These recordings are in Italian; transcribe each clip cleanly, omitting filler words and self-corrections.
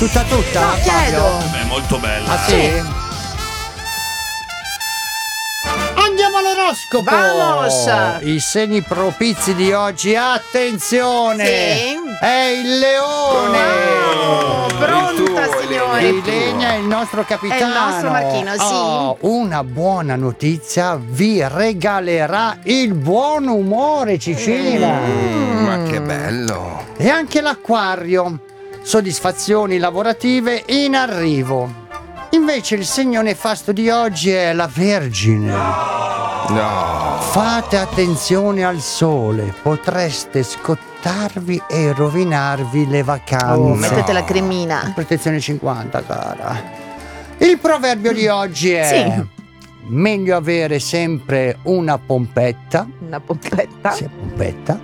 Tutta? No, chiedo. È molto bella. Ah, sì? Andiamo all'oroscopo. Vamos. I segni propizi di oggi, attenzione. Sì. È il leone. Pronta, signori. Ilenia è il nostro capitano. È il nostro Marchino, sì. Oh, una buona notizia vi regalerà il buon umore, Cicina. Ma che bello. E anche l'acquario. Soddisfazioni lavorative in arrivo. Invece il segno nefasto di oggi è la Vergine. No. Fate attenzione al sole, potreste scottarvi e rovinarvi le vacanze. Mettete la cremina. Protezione 50, cara. Il proverbio di oggi è: Sì. meglio avere sempre una pompetta. Una pompetta. Sì, pompetta.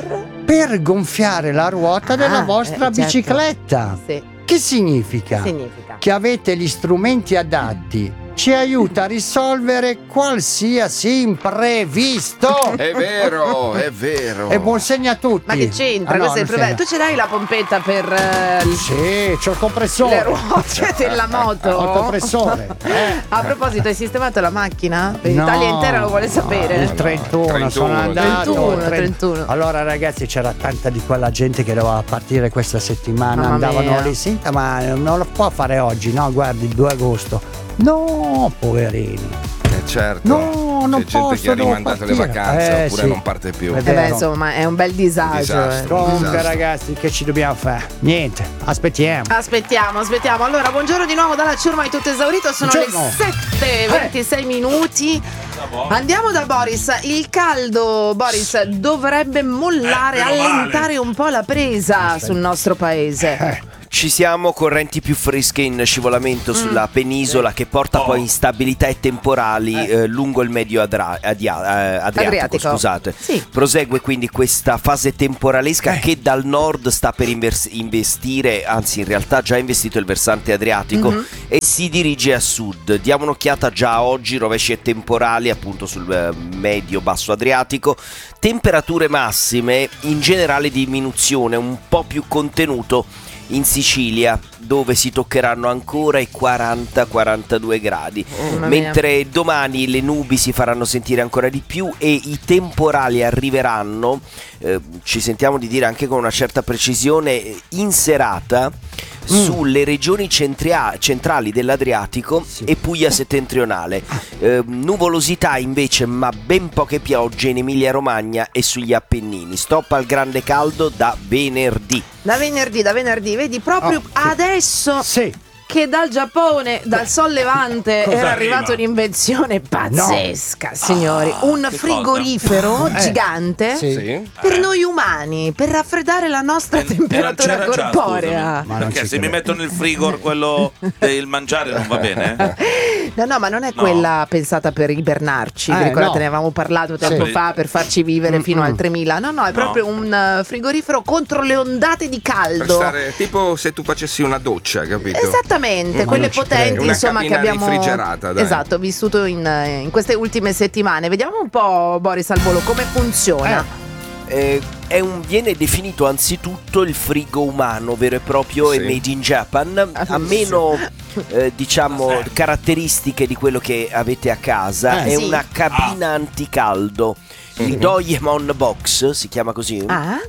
Per gonfiare la ruota della vostra certo. bicicletta. Sì. Che significa? Significa. Che avete gli strumenti adatti. Ci aiuta a risolvere qualsiasi imprevisto. È vero, è vero. E buon segno a tutti. Ma che c'entra? Ah, no, Questo è il non proverbio. segno. Tu ce l'hai la pompetta per Sì, c'ho il compressore. le ruote della moto? Ho il compressore. A proposito, hai sistemato la macchina? Per No. l'Italia intera lo vuole sapere. Il 31, 31, sono andato. 31. Allora ragazzi, c'era tanta di quella gente che doveva partire questa settimana. Mamma Andavano mia. lì, senta, ma non lo può fare oggi, no? Guardi, il 2 agosto. No, poverini. Certo. No, non c'è gente posso, che ha devo rimandato le partire. vacanze oppure Sì. non parte più. È Eh beh, vero. insomma, è un bel disagio. Disastro. Comunque Disastro. ragazzi, che ci dobbiamo fare? Niente, aspettiamo. Aspettiamo. Allora, buongiorno di nuovo dalla ciurma, è tutto esaurito. Sono Buongiorno. le 7:26 minuti. Andiamo da Boris. Il caldo, Boris, dovrebbe mollare, meno male. allentare un po' la presa sul nostro paese. Ci siamo, correnti più fresche in scivolamento sulla penisola che porta poi instabilità e temporali lungo il medio Adriatico, scusate. Sì. Prosegue quindi questa fase temporalesca che dal nord sta per investire, anzi in realtà già ha investito il versante adriatico e si dirige a sud. Diamo un'occhiata già a oggi, rovesci e temporali appunto sul medio-basso Adriatico. Temperature massime, in generale diminuzione, un po' più contenuto in Sicilia, dove si toccheranno ancora i 40-42 gradi, Mamma mentre domani le nubi si faranno sentire ancora di più e i temporali arriveranno, ci sentiamo di dire anche con una certa precisione, in serata sulle regioni centrali dell'Adriatico e Puglia settentrionale. Nuvolosità invece, ma ben poche piogge in Emilia Romagna e sugli Appennini. Stop al grande caldo da venerdì. Da venerdì, vedi proprio adesso Sì. che dal Giappone, dal Sol Levante, Cosa era arrivata arriva? un'invenzione pazzesca, signori. Un che frigorifero gigante Sì. Sì. per noi umani, per raffreddare la nostra temperatura c'era già, corporea. scusami. Ma non Perché ci se mi credo. mettono il frigor quello del mangiare non va bene? No, ma non è quella pensata per ibernarci. Vi ricordate, no. ne avevamo parlato tempo Sì. fa, per farci vivere fino al 3000. No, è proprio un frigorifero contro le ondate di Per caldo. stare tipo se tu facessi una doccia, capito? Esattamente, quelle non ci potenti, credo. Una insomma, che cabina abbiamo refrigerata, dai. esatto, vissuto in queste ultime settimane. Vediamo un po', Boris, al volo come funziona. Viene definito anzitutto il frigo umano vero e proprio Sì. e made in Japan, a meno diciamo caratteristiche di quello che avete a casa. È Sì. una cabina anticaldo, il Doyemon Box si chiama così.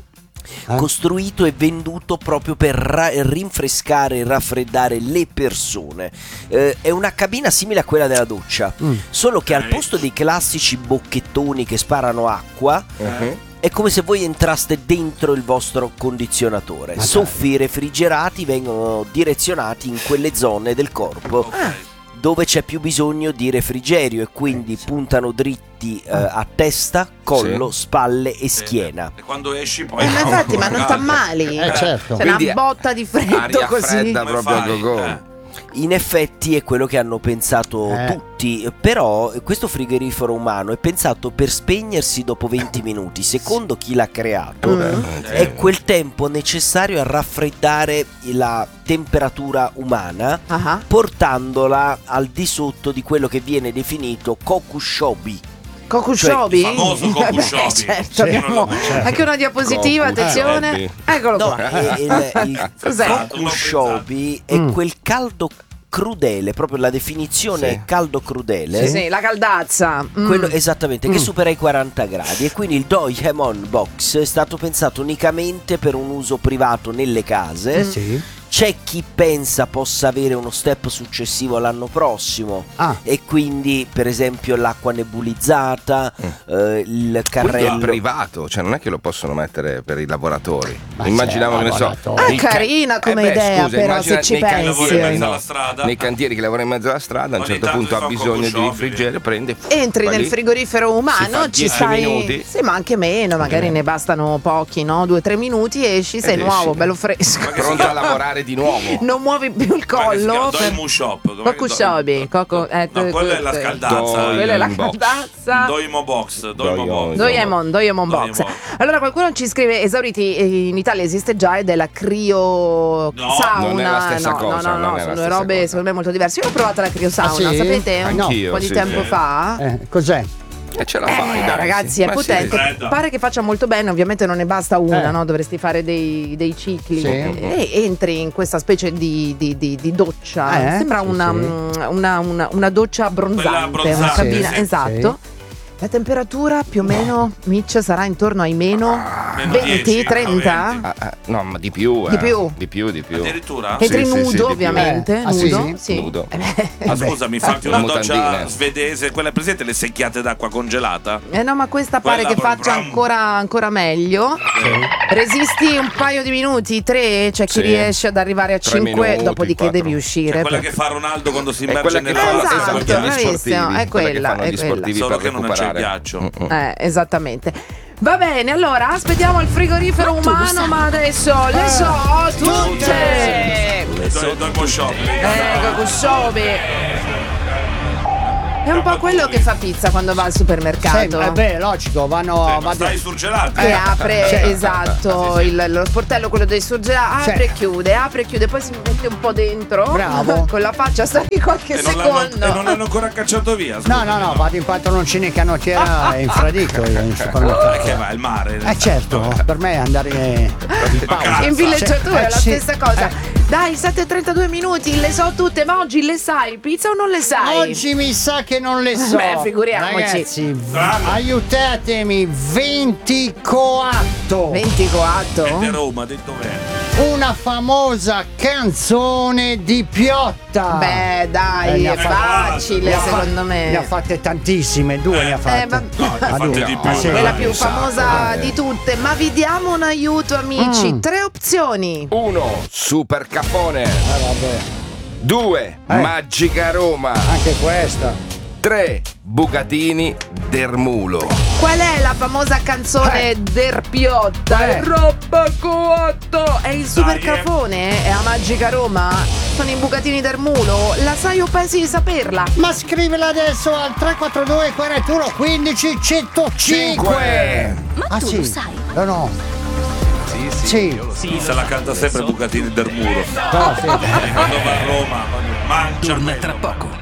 Costruito e venduto proprio per rinfrescare e raffreddare le persone. È una cabina simile a quella della doccia, solo che al posto dei classici bocchettoni che sparano acqua, è come se voi entraste dentro il vostro condizionatore. Soffi refrigerati vengono direzionati in quelle zone del corpo dove c'è più bisogno di refrigerio e quindi puntano dritti a testa, collo, spalle e schiena. E quando esci poi Ma infatti, ma non t'ammali? certo. C'è una Quindi botta di freddo aria così. fredda Come proprio a fai? go-go. In effetti è quello che hanno pensato tutti, però questo frigorifero umano è pensato per spegnersi dopo 20 minuti. Secondo chi l'ha creato è quel tempo necessario a raffreddare la temperatura umana, portandola al di sotto di quello che viene definito kokushobi, Kokushobi? Il famoso Kokushobi. Certo, abbiamo anche una diapositiva, attenzione. Eccolo No, qua. il Cos'è? Kokushobi è quel caldo crudele, proprio la definizione è caldo crudele. Sì, la caldazza. Quello esattamente, che supera i 40 gradi, e quindi il Doyemon Box è stato pensato unicamente per un uso privato nelle case. Sì. C'è chi pensa possa avere uno step successivo l'anno prossimo, e quindi per esempio l'acqua nebulizzata, il Quindi carrello è privato, cioè non è che lo possono mettere per i lavoratori. Ma Immaginavo che ne so. lavoratori. Carina come idea, però, se ci lavori in mezzo pensi. alla strada. Nei cantieri che lavorano in mezzo alla strada, a un Ogni certo tanto punto si ha fa bisogno di Kokushobi. rifrigerare, prende. Entri va nel lì, frigorifero si umano, fa ci 10 stai. minuti. Sì, ma anche meno, magari ne bastano pochi, no? 2-3 minuti, esci, sei esci. nuovo, bello fresco. Pronto a lavorare di nuovo. Non muovi più il collo. Doimu Shop. Kokushobi. No, quella è la scaldazza. Quella è la Box. caldazza. Doimo Box. Doyemon Box. Allora qualcuno ci scrive: esauriti, in Italia esiste già, ed è la cryo No, sauna. non è la stessa cosa, non è la sono due stessa robe cosa. secondo me molto diverse. Io ho provato la cryo sauna, sì? sapete? Anch'io, Un po' di sì, tempo sì. fa. Cos'è? E ce la fai, dai. Ragazzi, è Ma sì. potente. Fredda. Pare che faccia molto bene. Ovviamente non ne basta una, Eh. no? Dovresti fare dei cicli. Sì. E entri in questa specie di doccia. Sembra Sì, una doccia abbronzante, Quella abbronzante, una cabina. sì, Esatto. La temperatura più o meno, Mitch, sarà intorno ai meno Meno 20, 10, 30. No, ma di più. Di più? Di più. Addirittura? Entri Sì, sì, nudo, sì, di più. ovviamente. Ah, sì? Nudo? Sì. Nudo. Ma scusami, fatti una doccia Mutandine. svedese, quella presente, le secchiate d'acqua congelata? No, ma questa pare Quella che faccia ancora meglio. Resisti un paio di minuti, 3, c'è chi Sì. riesce ad arrivare a 3 5, minuti, dopodiché 4. devi uscire. Quella che fa Ronaldo quando si È immerge quella che nell'acqua. fanno, Esatto, esatto, gli bravissimo, sportivi. è Quella che quella, fanno è gli quella. sportivi Solo per che non c'è il recuperare. ghiaccio. Esattamente. Va bene, allora aspettiamo il frigorifero umano, ma adesso le so tutte. Doimo Shop. Kokushobi. È un po' quello che fa pizza quando va al supermercato. Logico, vanno. Stai surgelati. Che apre, certo. esatto, lo sportello, quello dei surgelati, apre e chiude, poi si mette un po' dentro. Bravo. Con la faccia sta di qualche E non secondo. l'hanno ancora cacciato via. scusa. No, vado in pantaloncini e canottiera in fradico in supermercato. Che va al mare. Certo, per me andare in pausa. In villeggiatura è la Sì. stessa cosa. Dai, 7:32 minuti, le so tutte, ma oggi le sai, pizza o non le sai? Oggi mi sa che non le so. Beh, figuriamoci. Ragazzi, aiutatemi. 20 coatto. 24? È di Roma, detto bene. Una famosa canzone di Piotta. Beh, dai, ne è ha fatte- facile ne ha fa- secondo me. Ne ha fatte tantissime, 2 ne ha fatte. ma- No, ne ha fatte due. di più. Ah, sì. È la dai, più un sacco, famosa dai. di tutte, ma vi diamo un aiuto, amici. 3 opzioni. 1. Super Capone. Vabbè. 2. Magica Roma. Anche questa. 3. Bucatini del Mulo. Qual è la famosa canzone der Piotta? Roba coatto! È il super cafone? È a Magica Roma? Sono i bucatini del mulo? La sai o pensi di saperla? Ma scrivila adesso al 342 41 15 105. Ma tu sì. lo sai? No. Sì. Se la canta sempre Bucatini del Muro. No, sì. Quando va a Roma, mangia Torna tra poco.